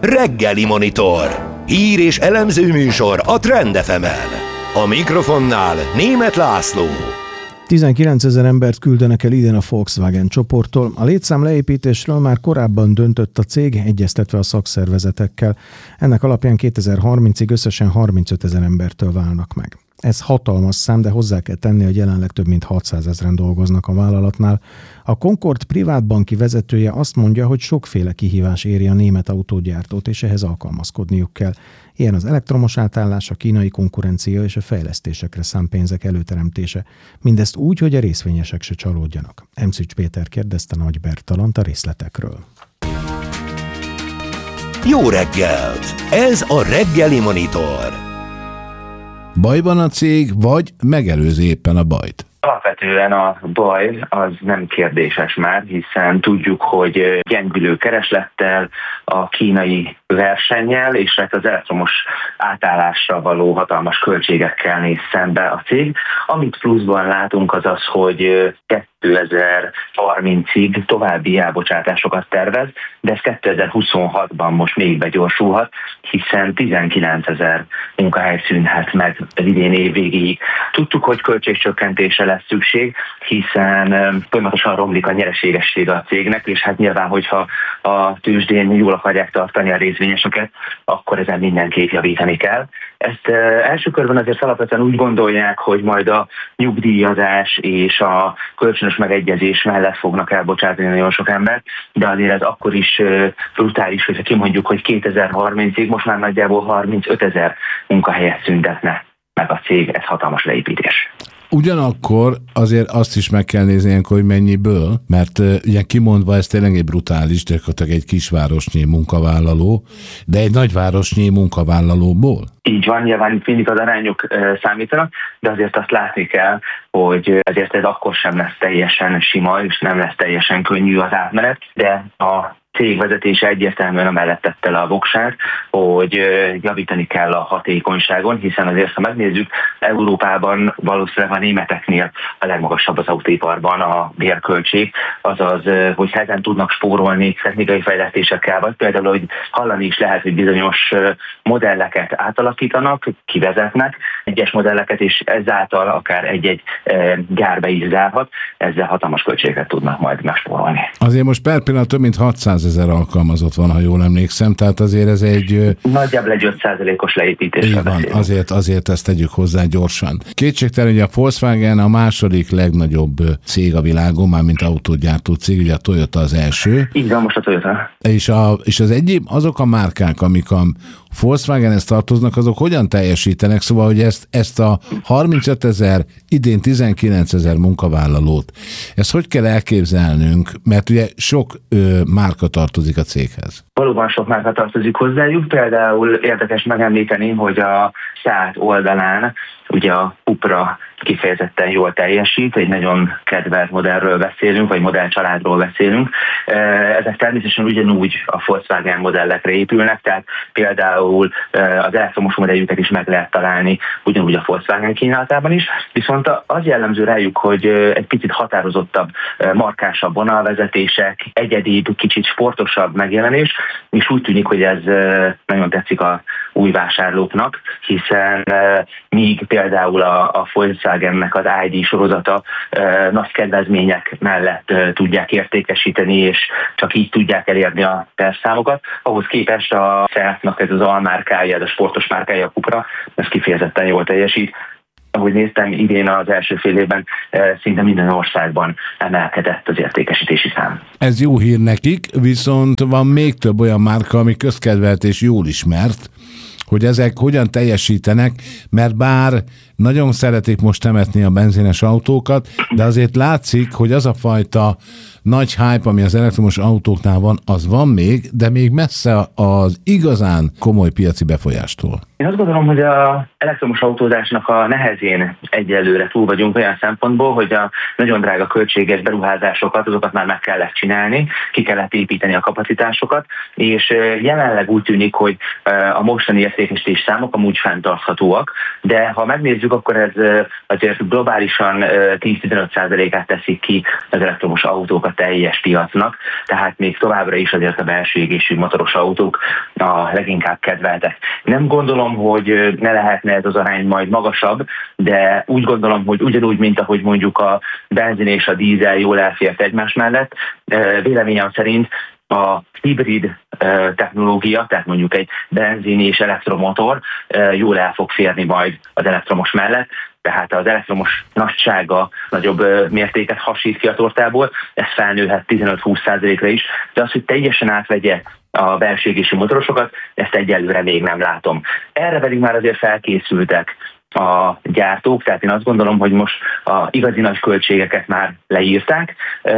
Reggeli Monitor. Hír és elemző műsor a Trend FM-en. A mikrofonnál Németh László. 19 000 embert küldenek el idén a Volkswagen csoporttól. A létszám leépítésről már korábban döntött a cég, egyeztetve a szakszervezetekkel. Ennek alapján 2030-ig összesen 35 000 embertől válnak meg. Ez hatalmas szám, de hozzá kell tenni, hogy jelenleg több mint 600 000-en dolgoznak a vállalatnál. A Concord privátbanki vezetője azt mondja, hogy sokféle kihívás éri a német autógyártót, és ehhez alkalmazkodniuk kell. Ilyen az elektromos átállás, a kínai konkurencia és a fejlesztésekre szánt pénzek előteremtése. Mindezt úgy, hogy a részvényesek se csalódjanak. Emszücs Péter kérdezte Nagy Bertalant a részletekről. Jó reggelt! Ez a Reggeli Monitor. Bajban a cég, vagy megelőzi éppen a bajt? Alapvetően a baj az nem kérdéses már, hiszen tudjuk, hogy gyengülő kereslettel, a kínai versennyel és az elektromos átállásra való hatalmas költségekkel néz szembe a cég. Amit pluszban látunk az az, hogy 2030-ig további elbocsátásokat tervez, de ez 2026-ban most még begyorsulhat, hiszen 19 000 munkahely szűnhet meg az idén év végéig. Tudtuk, hogy költségcsökkentésre lesz szükség, hiszen folyamatosan romlik a nyereségessége a cégnek, és hát nyilván, hogyha a tőzsdén jól akarják tartani a részvényeseket, akkor ezen mindenképp javítani kell. Ezt első körben azért alapvetően úgy gondolják, hogy majd a nyugdíjazás és a kölcsönös megegyezés mellett fognak elbocsátani nagyon sok embert, de azért ez akkor is brutális, hogyha kimondjuk, hogy 2030-ig most már nagyjából 35 000 munkahelyet szüntetne meg a cég, ez hatalmas leépítés. Ugyanakkor azért azt is meg kell nézni ilyenkor, hogy mennyiből, mert ugye kimondva ez tényleg egy brutális, gyakorlatilag egy kisvárosnyi munkavállaló, de egy nagyvárosnyi munkavállalóból. Így van, nyilván itt mindig az arányok számítanak, de azért azt látni kell, hogy azért ez akkor sem lesz teljesen sima, és nem lesz teljesen könnyű az átmenet, de a cég vezetése egyértelműen amellett tette le a voksát, hogy javítani kell a hatékonyságon, hiszen azért, ha megnézzük, Európában valószínűleg a németeknél a legmagasabb az autóiparban a bérköltség, azaz, hogy ezen tudnak spórolni technikai fejlesztésekkel, vagy például, hogy hallani is lehet, hogy bizonyos modelleket átalakítanak, kivezetnek egyes modelleket, és ezáltal akár egy-egy gyárba is zárhat, ezzel hatalmas költségeket tudnak majd megspórolni. Azért most per pillanat több mint 600 000 alkalmazott van, ha jól emlékszem, tehát azért ez egy... Nagyjából egy 5%-os leépítésre beszélünk. Azért ezt tegyük hozzá gyorsan. Kétségtelen, hogy a Volkswagen a második legnagyobb cég a világon, mármint autógyártó cég, ugye a Toyota az első. Így van, most a Toyota. És az egyéb, azok a márkák, amik a Volkswagenhez tartoznak, azok hogyan teljesítenek? Szóval, hogy ezt a 35 000, idén 19 000 munkavállalót, ezt hogy kell elképzelnünk? Mert ugye sok márka tartozik a céghez. Valóban sok márka tartozik hozzájuk, például érdekes megemlíteni, hogy a SEAT oldalán ugye a Cupra kifejezetten jól teljesít, egy nagyon kedvelt modellről beszélünk, vagy modellcsaládról beszélünk. Ezek természetesen ugyanúgy a Volkswagen modellekre épülnek, tehát például az elektromos modelljüket is meg lehet találni ugyanúgy a Volkswagen kínálatában is, viszont az jellemző rájuk, hogy egy picit határozottabb, markásabb vonalvezetések, egyedibb, kicsit sportosabb megjelenés, és úgy tűnik, hogy ez nagyon tetszik a új vásárlóknak, hiszen míg például a Volkswagennek az ID sorozata nagy kedvezmények mellett tudják értékesíteni, és csak így tudják elérni a tervszámokat. Ahhoz képest a SEAT-nak ez az almárkája, ez a sportos márkája, a Cupra, ez kifejezetten jól teljesít. Ahogy néztem, idén az első fél évben szinte minden országban emelkedett az értékesítési szám. Ez jó hír nekik, viszont van még több olyan márka, ami közkedvelt és jól ismert, hogy ezek hogyan teljesítenek, mert bár nagyon szeretik most temetni a benzines autókat, de azért látszik, hogy az a fajta nagy hype, ami az elektromos autóknál van, az van még, de még messze az igazán komoly piaci befolyástól. Én azt gondolom, hogy az elektromos autózásnak a nehezén egyelőre túl vagyunk olyan szempontból, hogy a nagyon drága költséges beruházásokat, azokat már meg kellett csinálni, ki kellett építeni a kapacitásokat, és jelenleg úgy tűnik, hogy a mostani értékesítés számok amúgy fenntarthatóak, de ha megnézzük nézzük, akkor ez azért globálisan 10-15%-át teszik ki az elektromos autók a teljes piacnak, tehát még továbbra is azért a belső égésű motoros autók a leginkább kedveltek. Nem gondolom, hogy ne lehetne ez az arány majd magasabb, de úgy gondolom, hogy ugyanúgy, mint ahogy mondjuk a benzin és a dízel jól elfért egymás mellett, véleményem szerint a hibrid technológia, tehát mondjuk egy benzin és elektromotor jól el fog férni majd az elektromos mellett, tehát az elektromos nagysága nagyobb mértéket hasít ki a tortából, ez felnőhet 15-20%-ra is, de az, hogy teljesen átvegye a belső égésű motorosokat, ezt egyelőre még nem látom. Erre pedig már azért felkészültek a gyártók, tehát én azt gondolom, hogy most a igazi nagy költségeket már leírták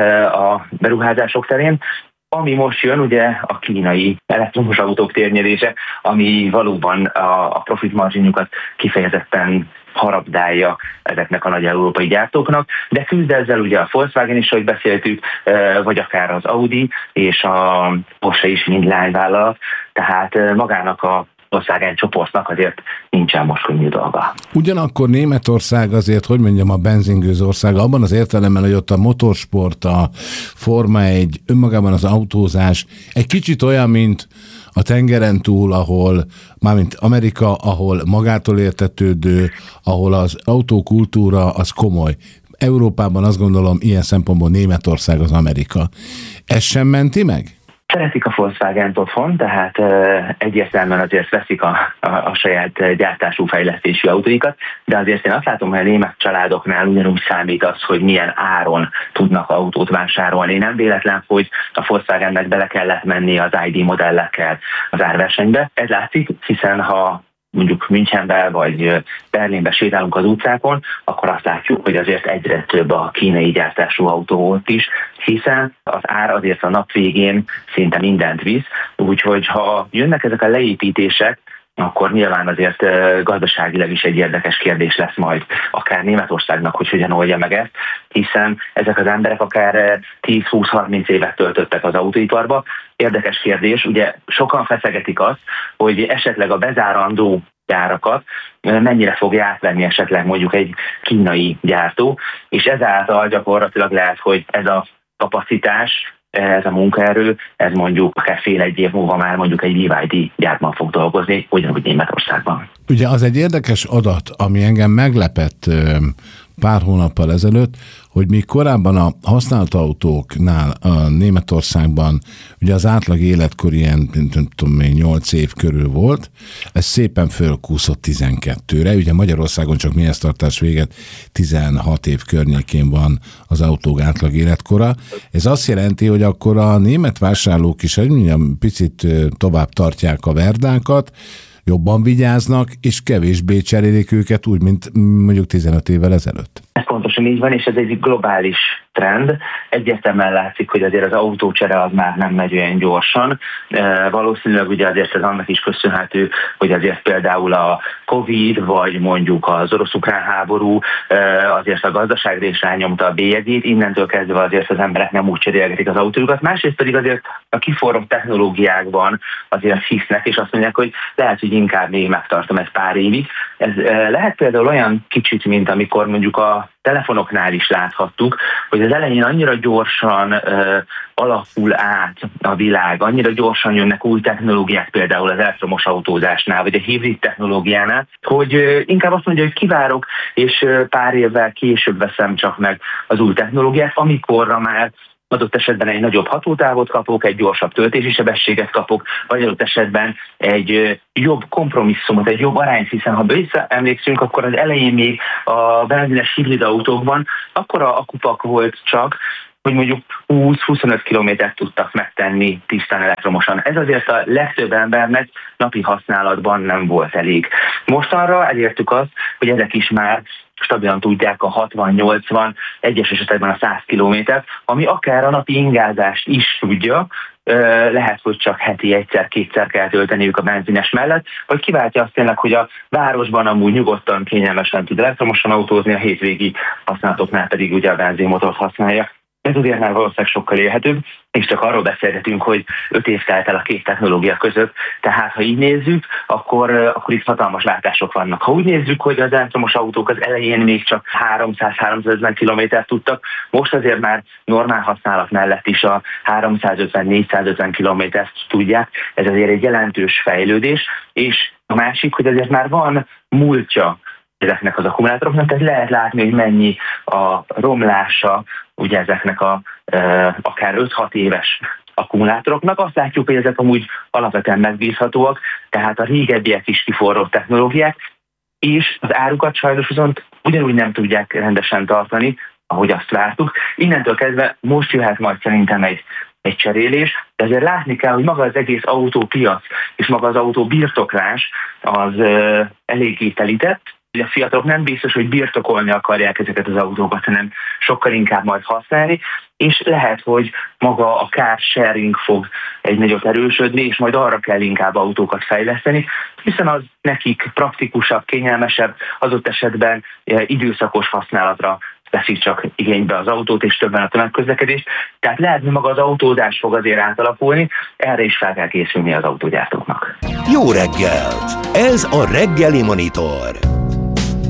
a beruházások terén. Ami most jön, ugye a kínai elektromos autók térnyerése, ami valóban a profit marginjukat kifejezetten harabdálja ezeknek a nagy európai gyártóknak, de küzd ezzel ugye a Volkswagen is, ahogy beszéltük, vagy akár az Audi és a Porsche is mind lányvállalat, tehát magának a Volkswagen csoportnak azért nincsen most könnyű dolga. Ugyanakkor Németország azért, hogy mondjam, a benzingőz ország, abban az értelemben, hogy ott a motorsport, a Forma 1, önmagában az autózás egy kicsit olyan, mint a tengeren túl, ahol, mármint Amerika, ahol magától értetődő, ahol az autókultúra az komoly. Európában azt gondolom, ilyen szempontból Németország az Amerika. Ez sem menti meg? Szeretik a Volkswagen-t otthon, tehát egyértelműen azért veszik a saját gyártású fejlesztési autóikat, de azért én azt látom, hogy a német családoknál ugyanúgy számít az, hogy milyen áron tudnak autót vásárolni. Nem véletlen, hogy a Volkswagennek bele kellett menni az ID modellekkel az árversenybe. Ez látszik, hiszen ha mondjuk Münchenbe vagy Berlinbe sétálunk az utcákon, akkor azt látjuk, hogy azért egyre több a kínai gyártású autó ott is, hiszen az ár azért a nap végén szinte mindent visz, úgyhogy ha jönnek ezek a leépítések, akkor nyilván azért gazdaságilag is egy érdekes kérdés lesz majd akár Németországnak, hogy hogyan oldja meg ezt, hiszen ezek az emberek akár 10-20-30 évet töltöttek az autóiparba. Érdekes kérdés, ugye sokan feszegetik azt, hogy esetleg a bezárandó gyárakat mennyire fogja átvenni esetleg mondjuk egy kínai gyártó, és ezáltal gyakorlatilag lehet, hogy ez a kapacitás, ez a munkaerő, ez mondjuk akár fél-egy év múlva már mondjuk egy BYD gyárban fog dolgozni, ugyanúgy Németországban. Ugye az egy érdekes adat, ami engem meglepett pár hónappal ezelőtt, hogy még korábban a használt autóknál a Németországban ugye az átlag életkor ilyen, nem tudom, 8 év körül volt, ez szépen fölkúszott 12-re, ugye Magyarországon csak mélyháztartás véget 16 év környékén van az autók átlag életkora. Ez azt jelenti, hogy akkor a német vásárlók is, hogy mondjam, picit tovább tartják a verdákat, jobban vigyáznak, és kevésbé cserélik őket úgy, mint mondjuk 15 évvel ezelőtt. Ez pontosan így van, és ez egy globális trend. Egyértelműen látszik, hogy azért az autócsere az már nem megy olyan gyorsan. Valószínűleg ugye azért ez annak is köszönhető, hogy azért például a Covid, vagy mondjuk az orosz-ukrán háború azért a gazdaságra is rányomta a bélyegét, innentől kezdve azért az emberek nem úgy cserélgetik az autójukat. Másrészt pedig azért a kiforrott technológiákban azért hisznek, és azt mondják, hogy lehet, hogy inkább még megtartom ezt pár évig. Ez lehet például olyan kicsit, mint amikor mondjuk a telefonoknál is láthattuk, hogy az elején annyira gyorsan alakul át a világ, annyira gyorsan jönnek új technológiák, például az elektromos autózásnál, vagy a hibrid technológiánál, hogy inkább azt mondja, hogy kivárok, és pár évvel később veszem csak meg az új technológiát, amikorra már adott esetben egy nagyobb hatótávot kapok, egy gyorsabb töltési sebességet kapok, vagy adott esetben egy jobb kompromisszumot, egy jobb arányt, hiszen ha visszaemlékszünk, akkor az elején még a benzines hibrid autókban akkora akupak volt csak, hogy mondjuk 20-25 kilométert tudtak megtenni tisztán elektromosan. Ez azért a legtöbb embernek napi használatban nem volt elég. Mostanra elértük azt, hogy ezek is már stabilan tudják a 60-80, egyes esetekben a 100 kilométert, ami akár a napi ingázást is tudja, lehet, hogy csak heti egyszer-kétszer kell tölteniük a benzines mellett, vagy kiváltja azt tényleg, hogy a városban amúgy nyugodtan, kényelmesen tud elektromosan autózni, a hétvégi használatoknál pedig ugye a benzinmotort használja. Ez azért már valószínűleg sokkal élhetőbb, és csak arról beszélgetünk, hogy 5 év telt el a két technológia között, tehát ha így nézzük, akkor itt hatalmas váltások vannak. Ha úgy nézzük, hogy az elektromos autók az elején még csak 300-350 kilométert tudtak, most azért már normál használat mellett is a 350-450 kilométert tudják, ez azért egy jelentős fejlődés, és a másik, hogy azért már van múltja ezeknek az akkumulátoroknak, tehát lehet látni, hogy mennyi a romlása ugye ezeknek akár 5-6 éves akkumulátoroknak. Azt látjuk, hogy ezek amúgy alapvetően megbízhatóak, tehát a régebbiek is kiforrott technológiák, és az árukat sajnos viszont ugyanúgy nem tudják rendesen tartani, ahogy azt vártuk. Innentől kezdve most jöhet majd szerintem egy cserélés, de azért látni kell, hogy maga az egész autópiac és maga az autóbirtoklás az eléggé telített. A fiatalok nem biztos, hogy birtokolni akarják ezeket az autókat, hanem sokkal inkább majd használni, és lehet, hogy maga a car sharing fog egy nagyot erősödni, és majd arra kell inkább autókat fejleszteni, hiszen az nekik praktikusabb, kényelmesebb, adott esetben időszakos használatra veszik csak igénybe az autót, és többen a tömegközlekedést. Tehát lehet, hogy maga az autózás fog azért átalakulni, erre is fel kell készülni az autógyártóknak. Jó reggelt! Ez a Reggeli Monitor.